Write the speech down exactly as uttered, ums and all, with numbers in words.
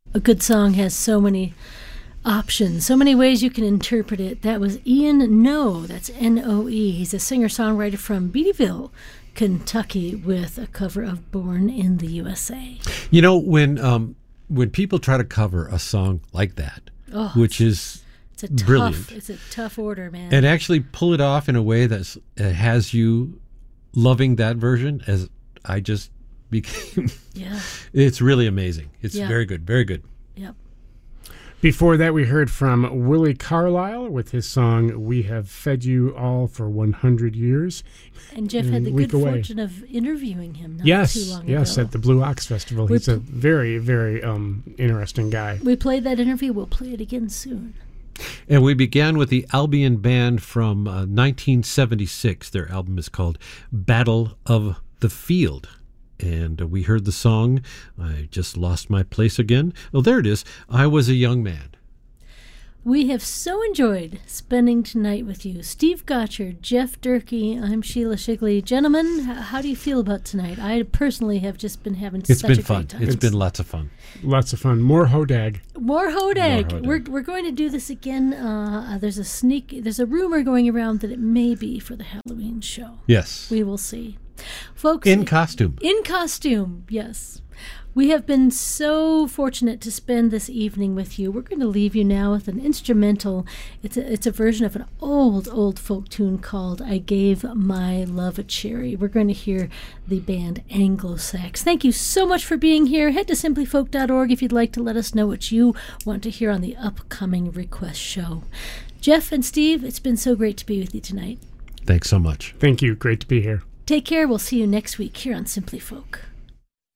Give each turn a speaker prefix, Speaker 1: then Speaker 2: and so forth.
Speaker 1: A good song has so many options, so many ways you can interpret it. That was Ian Noe, that's N O E. He's a singer-songwriter from Beattyville, Kentucky, with a cover of Born in the U S A.
Speaker 2: You know, when um, when people try to cover a song like that,
Speaker 1: oh,
Speaker 2: which is
Speaker 1: it's a
Speaker 2: brilliant,
Speaker 1: tough, it's a tough order, man.
Speaker 2: and actually pull it off in a way that uh, has you loving that version, as I just became.
Speaker 1: Yeah,
Speaker 2: it's really amazing. It's
Speaker 1: yeah.
Speaker 2: very good, very good.
Speaker 1: Yep.
Speaker 3: Before that, we heard from Willie Carlisle with his song, We Have Fed You All for one hundred years.
Speaker 1: And Jeff
Speaker 3: and
Speaker 1: had the
Speaker 3: week
Speaker 1: good
Speaker 3: away.
Speaker 1: fortune of interviewing him not
Speaker 3: yes,
Speaker 1: too long
Speaker 3: yes,
Speaker 1: ago.
Speaker 3: at the Blue Ox Festival.
Speaker 1: We
Speaker 3: He's
Speaker 1: pl-
Speaker 3: a very, very um, interesting guy.
Speaker 1: We played that interview. We'll play it again soon.
Speaker 2: And we began with the Albion Band from uh, nineteen seventy-six. Their album is called Battle of the Field. And uh, we heard the song, I Just Lost My Place Again. Oh, there it is. I Was a Young Man.
Speaker 1: We have so enjoyed spending tonight with you. Steve Gotchard, Jeff Durkee, I'm Sheila Shigley. Gentlemen, how, how do you feel about tonight? I personally have just been having
Speaker 2: It's
Speaker 1: such
Speaker 2: been
Speaker 1: a
Speaker 2: fun.
Speaker 1: great time.
Speaker 2: It's been lots of fun.
Speaker 3: Lots of fun. More Hodag.
Speaker 1: More Hodag.
Speaker 2: More Hodag.
Speaker 1: We're we're going to do this again. Uh, uh, there's a sneak. There's a rumor going around that it may be for the Halloween show.
Speaker 2: Yes.
Speaker 1: We will see, folks.
Speaker 2: In costume.
Speaker 1: In costume. Yes. We have been so fortunate to spend this evening with you. We're going to leave you now with an instrumental. It's a, it's a version of an old, old folk tune called I Gave My Love a Cherry. We're going to hear the band Anglo-Sax. Thank you so much for being here. Head to simply folk dot org if you'd like to let us know what you want to hear on the upcoming request show. Jeff and Steve, it's been so great to be with you tonight.
Speaker 2: Thanks so much.
Speaker 3: Thank you. Great to be here.
Speaker 1: Take care. We'll see you next week here on Simply Folk.